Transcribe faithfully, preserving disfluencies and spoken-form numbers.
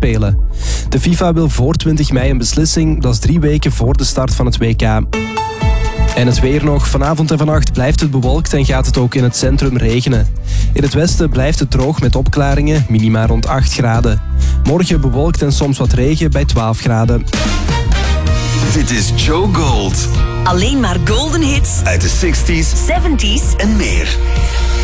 Spelen. De FIFA wil voor twintig mei een beslissing, dat is drie weken voor de start van het W K. En het weer nog. Vanavond en vannacht blijft het bewolkt en gaat het ook in het centrum regenen. In het westen blijft het droog met opklaringen, minima rond acht graden. Morgen bewolkt en soms wat regen bij twaalf graden. Dit is Joe Gold. Alleen maar golden hits Uit de zestig's zeventig's en meer.